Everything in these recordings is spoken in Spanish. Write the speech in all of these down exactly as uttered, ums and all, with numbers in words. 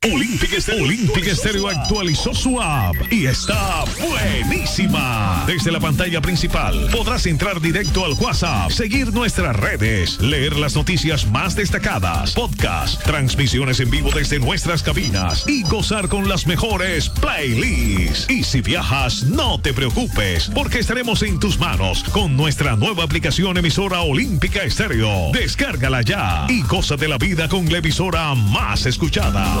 Olímpica Estéreo, Olímpica Estéreo actualizó su app y está buenísima. Desde la pantalla principal podrás entrar directo al WhatsApp, seguir nuestras redes, leer las noticias más destacadas, podcast, transmisiones en vivo desde nuestras cabinas y gozar con las mejores playlists. Y si viajas, no te preocupes, porque estaremos en tus manos con nuestra nueva aplicación emisora Olímpica Estéreo. Descárgala ya y goza de la vida con la emisora más escuchada.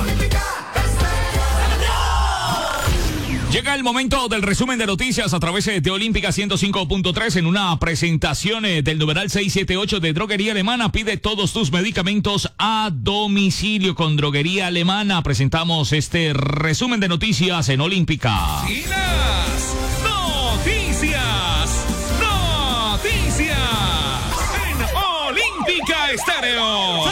Llega el momento del resumen de noticias a través de Olímpica ciento cinco punto tres en una presentación del numeral seiscientos setenta y ocho de Droguería Alemana. Pide todos tus medicamentos a domicilio con Droguería Alemana. Presentamos este resumen de noticias en Olímpica. Y las noticias, noticias en Olímpica Estéreo.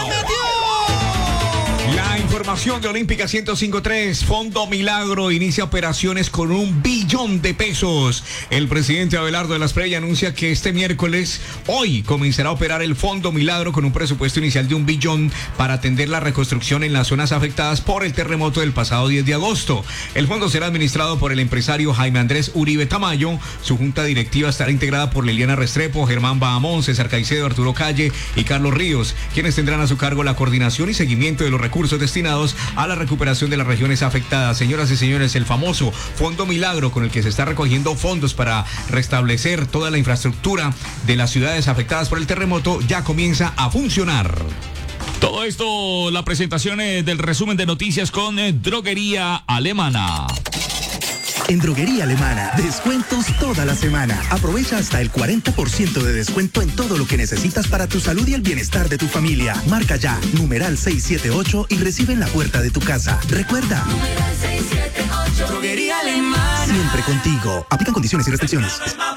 La información de Olímpica ciento cinco punto tres, Fondo Milagro inicia operaciones con un billón de pesos. El presidente Abelardo de la Espriella anuncia que este miércoles, hoy, comenzará a operar el Fondo Milagro con un presupuesto inicial de un billón para atender la reconstrucción en las zonas afectadas por el terremoto del pasado diez de agosto. El fondo será administrado por el empresario Jaime Andrés Uribe Tamayo. Su junta directiva estará integrada por Liliana Restrepo, Germán Bahamón, César Caicedo, Arturo Calle y Carlos Ríos, quienes tendrán a su cargo la coordinación y seguimiento de los recursos destinados a la recuperación de las regiones afectadas. Señoras y señores, el famoso Fondo Milagro, con el que se está recogiendo fondos para restablecer toda la infraestructura de las ciudades afectadas por el terremoto, ya comienza a funcionar. Todo esto, la presentación eh, del resumen de noticias con eh, Droguería Alemana. En Droguería Alemana, descuentos toda la semana. Aprovecha hasta el cuarenta por ciento de descuento en todo lo que necesitas para tu salud y el bienestar de tu familia. Marca ya, numeral seiscientos setenta y ocho y recibe en la puerta de tu casa. Recuerda, numeral seiscientos setenta y ocho. Droguería Alemana. Siempre contigo. Aplican condiciones y restricciones.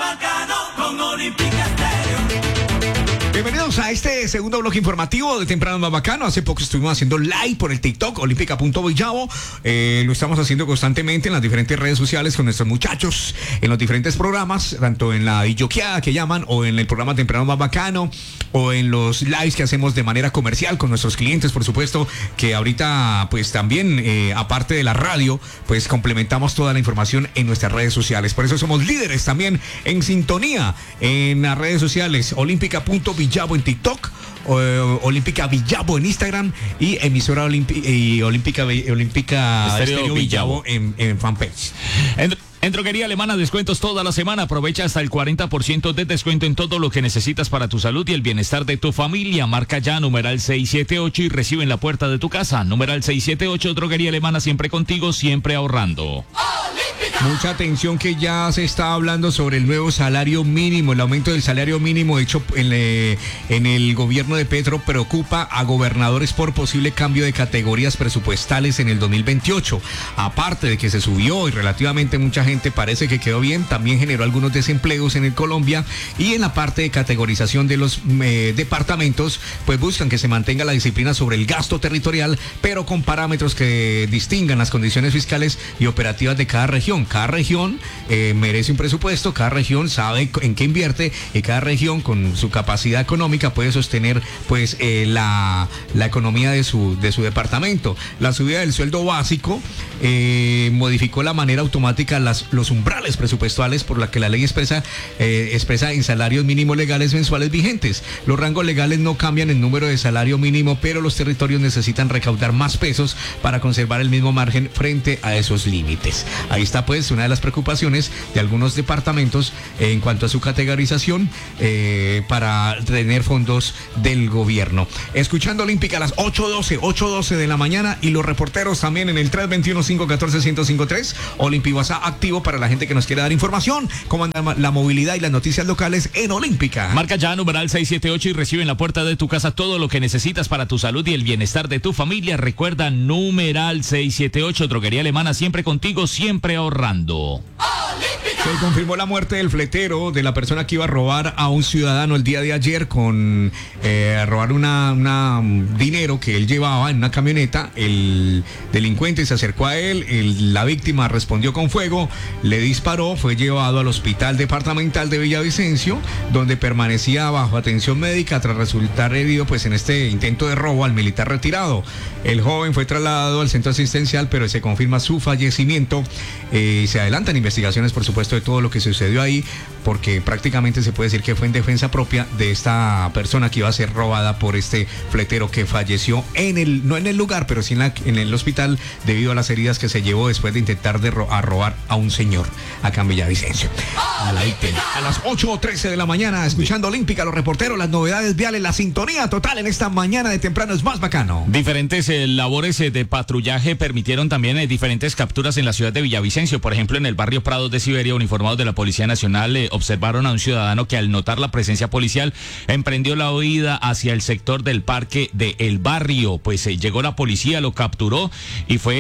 Bienvenidos a este segundo bloque informativo de Temprano Más Bacano. Hace poco estuvimos haciendo live por el TikTok, olímpica punto villavo. Eh, lo estamos haciendo constantemente en las diferentes redes sociales con nuestros muchachos, en los diferentes programas, tanto en la Illoqueada que llaman, o en el programa Temprano Más Bacano, o en los lives que hacemos de manera comercial con nuestros clientes, por supuesto, que ahorita pues también, eh, aparte de la radio, pues complementamos toda la información en nuestras redes sociales. Por eso somos líderes también en sintonía en las redes sociales, olímpica punto villavo en TikTok, uh, Olímpica Villavo en Instagram y emisora Olimpi- y Olímpica Olímpica Estéreo Estéreo Villavo en, en fanpage. En, en Droguería Alemana, descuentos toda la semana. Aprovecha hasta el cuarenta por ciento de descuento en todo lo que necesitas para tu salud y el bienestar de tu familia. Marca ya numeral seiscientos setenta y ocho y recibe en la puerta de tu casa. Numeral seiscientos setenta y ocho, Droguería Alemana, siempre contigo, siempre ahorrando. Mucha atención, que ya se está hablando sobre el nuevo salario mínimo. El aumento del salario mínimo hecho en, eh, en el gobierno de Petro preocupa a gobernadores por posible cambio de categorías presupuestales en el dos mil veintiocho. Aparte de que se subió y relativamente mucha gente parece que quedó bien, también generó algunos desempleos en el Colombia, y en la parte de categorización de los eh, departamentos, pues buscan que se mantenga la disciplina sobre el gasto territorial, pero con parámetros que distingan las condiciones fiscales y operativas de cada región. Cada región eh, merece un presupuesto, cada región sabe en qué invierte y cada región con su capacidad económica puede sostener pues eh, la, la economía de su, de su departamento. La subida del sueldo básico eh, modificó la manera automática las, los umbrales presupuestales, por la que la ley expresa, eh, expresa en salarios mínimos legales mensuales vigentes. Los rangos legales no cambian el número de salario mínimo, pero los territorios necesitan recaudar más pesos para conservar el mismo margen frente a esos límites. Ahí está pues una de las preocupaciones de algunos departamentos eh, en cuanto a su categorización eh, para tener fondos del gobierno. Escuchando Olímpica a las ocho doce de la mañana, y los reporteros también en el tres dos uno, cinco uno cuatro, uno cero cinco tres. Olímpica WhatsApp activo para la gente que nos quiere dar información, cómo anda la movilidad y las noticias locales en Olímpica. Marca ya numeral seiscientos setenta y ocho y recibe en la puerta de tu casa todo lo que necesitas para tu salud y el bienestar de tu familia. Recuerda, numeral seiscientos setenta y ocho, Droguería Alemana, siempre contigo, siempre ahorrando. Olímpica. Se confirmó la muerte del fletero, de la persona que iba a robar a un ciudadano el día de ayer con eh, a robar una, una dinero que él llevaba en una camioneta. El delincuente se acercó a él, el, la víctima respondió con fuego, le disparó, fue llevado al hospital departamental de Villavicencio, donde permanecía bajo atención médica tras resultar herido pues en este intento de robo al militar retirado. El joven fue trasladado al centro asistencial, pero se confirma su fallecimiento. Eh, se adelantan investigaciones, por supuesto, de todo lo que sucedió ahí, porque prácticamente se puede decir que fue en defensa propia de esta persona que iba a ser robada por este fletero que falleció en el, no en el lugar, pero sí en, la, en el hospital debido a las heridas que se llevó después de intentar de ro- a robar a un señor acá en Villavicencio. A, la, a las ocho o trece de la mañana, escuchando Olímpica, los reporteros, las novedades viales, la sintonía total en esta mañana de temprano es más bacano. Diferentes eh, labores eh, de patrullaje permitieron también eh, diferentes capturas en la ciudad de Villavicencio. Por ejemplo, en el barrio Prados de Siberia, uniformados de la Policía Nacional eh, observaron a un ciudadano que al notar la presencia policial emprendió la huida hacia el sector del parque de El Barrio. Pues eh, llegó la policía, lo capturó y fue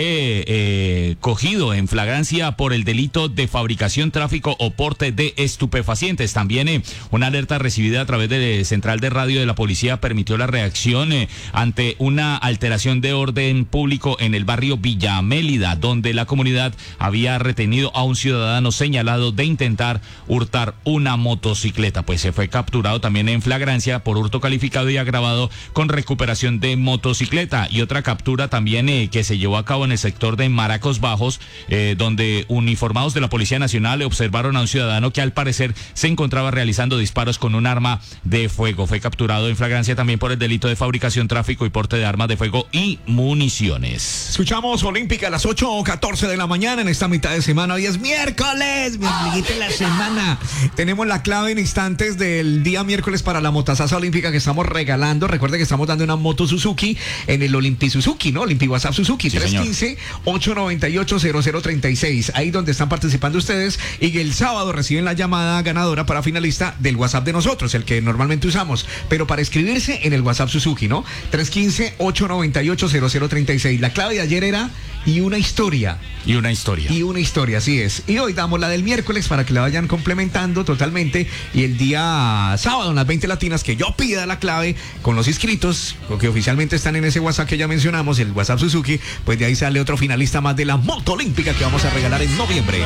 eh, cogido en flagrancia por el delito de fabricación, tráfico o porte de estupefacientes. También eh, una alerta recibida a través de central de radio de la policía permitió la reacción eh, ante una alteración de orden público en el barrio Villa Amélida, donde la comunidad había retenido a un ciudadano señalado de intentar hurtar una motocicleta. Pues se fue capturado también en flagrancia por hurto calificado y agravado con recuperación de motocicleta. Y otra captura también eh, que se llevó a cabo en el sector de Maracos Bajos, eh, donde uniformados de la Policía Nacional observaron a un ciudadano que al parecer se encontraba realizando disparos con un arma de fuego. Fue capturado en flagrancia también por el delito de fabricación, tráfico y porte de armas de fuego y municiones. Escuchamos Olímpica a las ocho o catorce de la mañana en esta mitad de semana. Hoy es miércoles, mi amiguita de la semana. Tenemos la clave en instantes del día miércoles para la motazaza olímpica que estamos regalando. Recuerde que estamos dando una moto Suzuki en el Olympi Suzuki, ¿no? Olympi WhatsApp Suzuki, sí, tres uno cinco, ocho nueve ocho, cero cero tres seis. Ahí donde están participando ustedes, y el sábado reciben la llamada ganadora para finalista del WhatsApp de nosotros, el que normalmente usamos, pero para escribirse en el WhatsApp Suzuki, ¿no? tres uno cinco, ocho nueve ocho, cero cero tres seis. La clave de ayer era y una historia. Y una historia. Y una historia, así es. Y hoy damos la del miércoles para que la vayan complementando totalmente. Y el día sábado, en las veinte latinas, que yo pida la clave con los inscritos, que oficialmente están en ese WhatsApp que ya mencionamos, el WhatsApp Suzuki, pues de ahí sale otro finalista más de la moto olímpica que vamos a regalar en noviembre.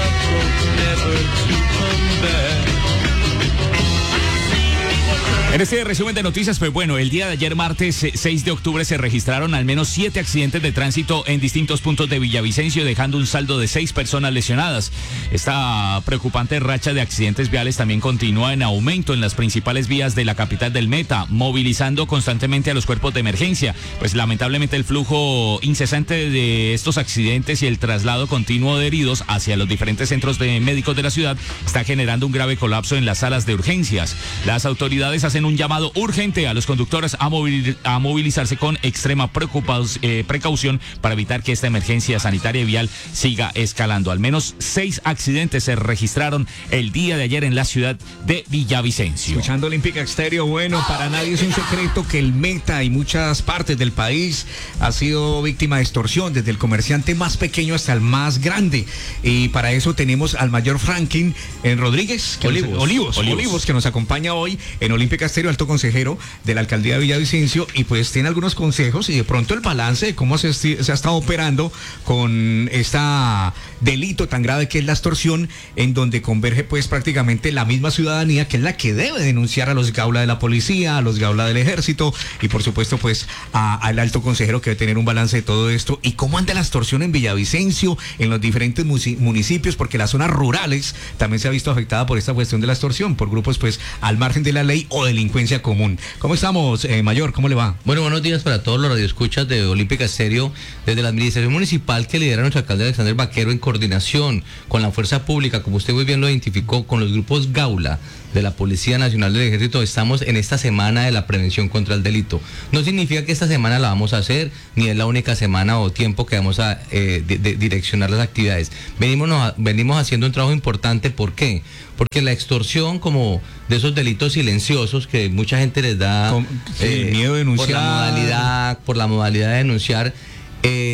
En este resumen de noticias, pues bueno, el día de ayer, martes seis de octubre, se registraron al menos siete accidentes de tránsito en distintos puntos de Villavicencio, dejando un saldo de seis personas lesionadas. Esta preocupante racha de accidentes viales también continúa en aumento en las principales vías de la capital del Meta, movilizando constantemente a los cuerpos de emergencia. Pues lamentablemente el flujo incesante de estos accidentes y el traslado continuo de heridos hacia los diferentes centros de médicos de la ciudad está generando un grave colapso en las salas de urgencias. Las autoridades hacen un llamado urgente a los conductores a, movil, a movilizarse con extrema eh, precaución para evitar que esta emergencia sanitaria y vial siga escalando. Al menos seis accidentes se registraron el día de ayer en la ciudad de Villavicencio. Escuchando Olímpica Exterior, bueno, para nadie es un secreto que el Meta y muchas partes del país ha sido víctima de extorsión, desde el comerciante más pequeño hasta el más grande. Y para eso tenemos al mayor Franklin en Rodríguez, que Olivos. Nos, Olivos, Olivos, Olivos, que nos acompaña hoy en Olímpica Exterior, alto consejero de la alcaldía de Villavicencio, y pues tiene algunos consejos y de pronto el balance de cómo se, se ha estado operando con esta delito tan grave que es la extorsión, en donde converge pues prácticamente la misma ciudadanía, que es la que debe denunciar a los gaula de la policía, a los gaula del ejército, y por supuesto pues al alto consejero, que debe tener un balance de todo esto. Y cómo anda la extorsión en Villavicencio, en los diferentes municipios, porque las zonas rurales también se ha visto afectada por esta cuestión de la extorsión, por grupos pues al margen de la ley o delincuencia común. ¿Cómo estamos, eh, Mayor? ¿Cómo le va? Bueno, buenos días para todos los radioescuchas de Olímpica Estéreo, desde la administración municipal que lidera nuestro alcalde Alexander Vaquero, en coordinación con la fuerza pública, como usted muy bien lo identificó, con los grupos Gaula de la Policía Nacional del Ejército. Estamos en esta semana de la prevención contra el delito. No significa que esta semana la vamos a hacer, ni es la única semana o tiempo que vamos a eh, de, de direccionar las actividades. Venimos, no, venimos haciendo un trabajo importante. ¿Por qué? Porque la extorsión, como de esos delitos silenciosos que mucha gente les da Con, sí, eh, miedo de denunciar, por la modalidad, por la modalidad de denunciar, eh,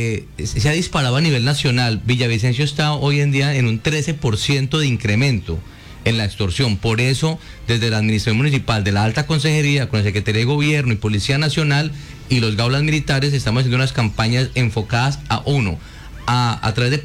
eh, se ha disparado a nivel nacional. Villavicencio está hoy en día en un trece por ciento de incremento en la extorsión. Por eso, desde la Administración Municipal, de la Alta Consejería, con la Secretaría de Gobierno y Policía Nacional y los gaulas militares, estamos haciendo unas campañas enfocadas a uno, a, a través de